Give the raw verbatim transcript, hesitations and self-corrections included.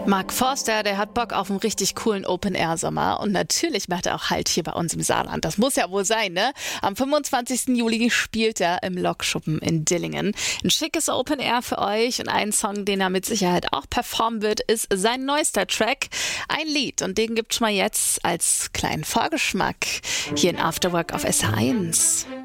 Mark Forster, der hat Bock auf einen richtig coolen Open-Air-Sommer und natürlich macht er auch Halt hier bei uns im Saarland. Das muss ja wohl sein, ne? Am fünfundzwanzigsten Juli spielt er im Lokschuppen in Dillingen. Ein schickes Open-Air für euch und ein Song, den er mit Sicherheit auch performen wird, ist sein neuester Track. Ein Lied und den gibt's mal jetzt als kleinen Vorgeschmack hier in Afterwork auf S H eins.